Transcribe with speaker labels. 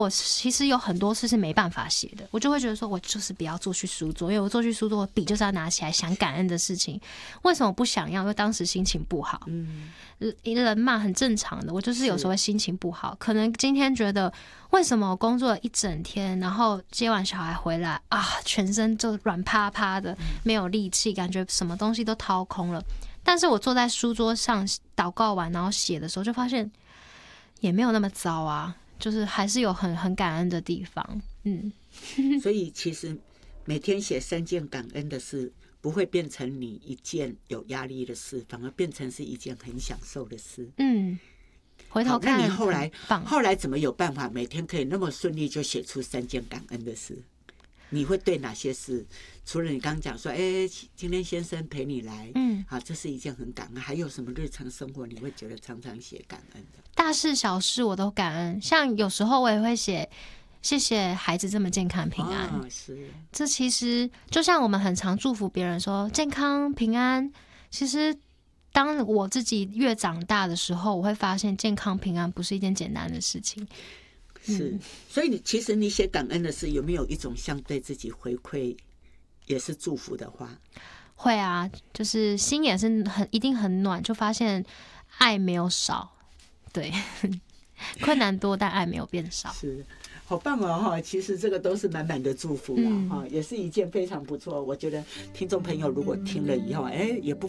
Speaker 1: 我其实有很多事是没办法写的，我就会觉得说，我就是不要坐去书桌，因为我坐去书桌，笔就是要拿起来想感恩的事情。为什么不想要？因为当时心情不好。人嘛很正常的，我就是有时候会心情不好，可能今天觉得为什么我工作了一整天，然后接完小孩回来啊，全身就软趴趴的，没有力气，感觉什么东西都掏空了。但是我坐在书桌上祷告完，然后写的时候，就发现也没有那么糟啊，就是还是有很感恩的地方。
Speaker 2: 所以其实每天写3件感恩的事，不会变成你一件有压力的事，反而变成是一件很享受的事。
Speaker 1: 回头看，
Speaker 2: 那你后来怎么有办法每天可以那么顺利就写出3件感恩的事？你会对哪些事？除了你刚刚讲说，今天先生陪你来，好，这是一件很感恩。还有什么日常生活你会觉得常常写感恩的？
Speaker 1: 大事小事我都感恩，像有时候我也会写。谢谢孩子这么健康平安，这其实就像我们很常祝福别人说健康平安。其实当我自己越长大的时候，我会发现健康平安不是一件简单的事情。
Speaker 2: 所以其实你写感恩的事，有没有一种像对自己回馈，也是祝福的话？
Speaker 1: 会啊，就是心也是一定很暖，就发现爱没有少，对，困难多，但爱没有变少。
Speaker 2: 是。好棒哦！其实这个都是满满的祝福了哈，也是一件非常不错。我觉得听众朋友如果听了以后，也不